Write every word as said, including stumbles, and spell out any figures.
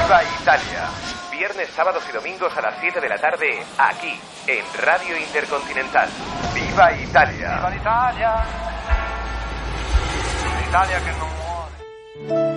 Viva Italia. Viernes, sábados y domingos a las siete de la tarde, aquí, en Radio Intercontinental. Viva Italia. Viva l'Italia. L'Italia che non muore.